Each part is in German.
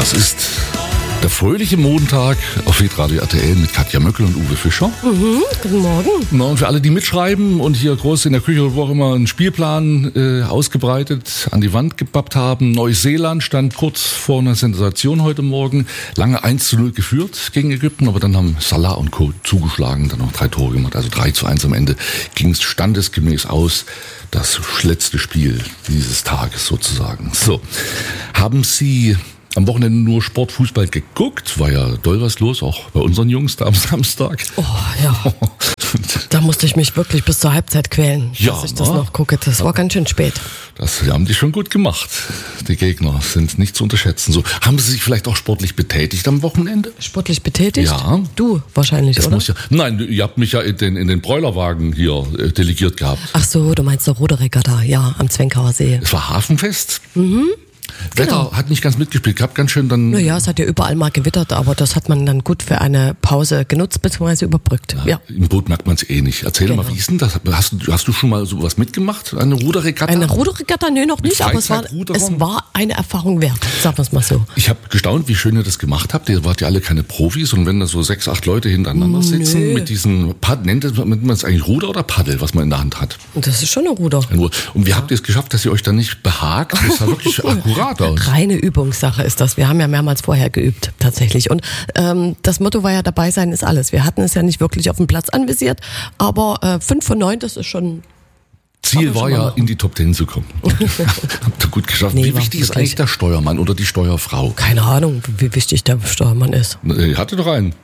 Das ist der fröhliche Montag auf Hitradio RTL mit Katja Möckel und Uwe Fischer. Guten Morgen. Na, und für alle, die mitschreiben und hier groß in der Küche, wo auch immer, einen Spielplan ausgebreitet, an die Wand gepappt haben. Neuseeland stand kurz vor einer Sensation heute Morgen. Lange 1:0 geführt gegen Ägypten, aber dann haben Salah und Co. zugeschlagen, dann noch 3 Tore gemacht. Also 3:1 am Ende ging es standesgemäß aus. Das letzte Spiel dieses Tages sozusagen. So, haben Sie am Wochenende nur Sportfußball geguckt? War ja doll was los, auch bei unseren Jungs da am Samstag. Oh ja, da musste ich mich wirklich bis zur Halbzeit quälen, dass ich das noch gucke. Das war ganz schön spät. Das haben die schon gut gemacht. Die Gegner sind nicht zu unterschätzen. So, haben Sie sich vielleicht auch sportlich betätigt am Wochenende? Sportlich betätigt? Ja. Du wahrscheinlich, Das oder? muss ja, nein, ihr habt mich ja in den Bräulerwagen hier delegiert gehabt. Ach so, du meinst der Ruderregatta, ja, am Zwenkauer See. Es war Hafenfest. Wetter hat nicht ganz mitgespielt, gab ganz schön dann... Naja, es hat ja überall mal gewittert, aber das hat man dann gut für eine Pause genutzt bzw. überbrückt. Ja. Im Boot merkt man es eh nicht. Erzähl mal, wie ist denn das? Hast du schon mal sowas mitgemacht? Eine Ruderregatta? Eine Ruderregatta, nee, noch nicht, aber es war eine Erfahrung wert, sagen wir es mal so. Ich habe gestaunt, wie schön ihr das gemacht habt. Ihr wart ja alle keine Profis und wenn da so 6, 8 Leute hintereinander sitzen mit diesen Paddel, nennt man es eigentlich Ruder oder Paddel, was man in der Hand hat? Und das ist schon ein Ruder. Und wie habt ihr es geschafft, dass ihr euch dann nicht behagt? Das sah wirklich akkurat aus. Reine Übungssache ist das. Wir haben ja mehrmals vorher geübt, tatsächlich. Und das Motto war ja, dabei sein ist alles. Wir hatten es ja nicht wirklich auf dem Platz anvisiert, aber 5 von 9, das ist schon... Ziel war ja, in die Top 10 zu kommen. Habt ihr gut geschafft. Nee, wie wichtig ist eigentlich der Steuermann oder die Steuerfrau? Keine Ahnung, wie wichtig der Steuermann ist. Ihr hattet doch einen.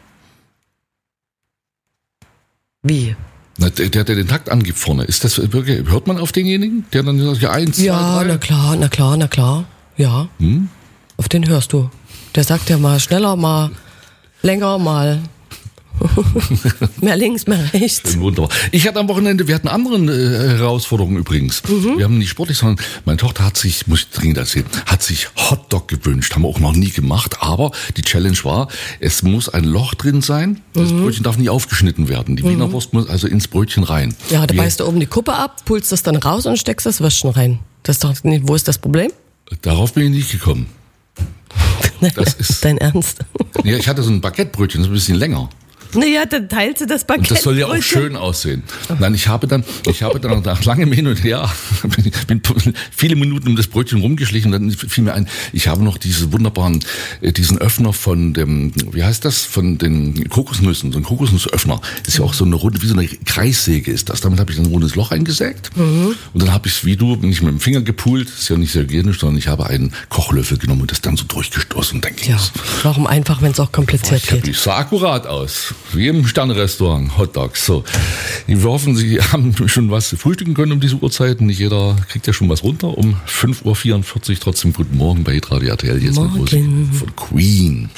Wie? Na, der den Takt angibt vorne. Ist das wirklich, hört man auf denjenigen, der dann sagt, ja, 1, 2, 3? Ja, na klar. Ja. Auf den hörst du. Der sagt ja mal schneller, mal länger, mal mehr links, mehr rechts. Wunderbar. Ich hatte am Wochenende, wir hatten andere Herausforderungen übrigens. Wir haben nicht sportlich, sondern meine Tochter hat sich, muss ich dringend erzählen, hat sich Hotdog gewünscht. Haben wir auch noch nie gemacht, aber die Challenge war, es muss ein Loch drin sein. Das Brötchen darf nie aufgeschnitten werden. Die Wiener Wurst muss also ins Brötchen rein. Ja, da beißt du oben die Kuppe ab, pulst das dann raus und steckst das Würstchen rein. Das ist doch nicht, wo ist das Problem? Darauf bin ich nicht gekommen. Das ist dein Ernst? Ja, ich hatte so ein Baguettebrötchen, das ist ein bisschen länger. Naja, dann teilst du das Baguette. Und das soll ja auch schön aussehen. Nein, ich habe dann nach langem Hin und Her, bin viele Minuten um das Brötchen rumgeschlichen und dann fiel mir ein, ich habe noch diesen Öffner von dem, wie heißt das, von den Kokosnüssen, so ein Kokosnussöffner. Das ist ja auch so eine runde, wie so eine Kreissäge ist das. Damit habe ich ein rundes Loch eingesägt und dann habe ich es bin ich mit dem Finger gepult, das ist ja nicht sehr hygienisch, sondern ich habe einen Kochlöffel genommen und das dann so durchgestoßen und dann ging es. Warum einfach, wenn es auch kompliziert geht? Ich sah akkurat aus. Wie im Sternrestaurant, Hotdogs. So. Wir hoffen, Sie haben schon was frühstücken können um diese Uhrzeit. Nicht jeder kriegt ja schon was runter. Um 5:44 Uhr trotzdem guten Morgen bei Hitradio RTL. Jetzt mit Musik von Queen.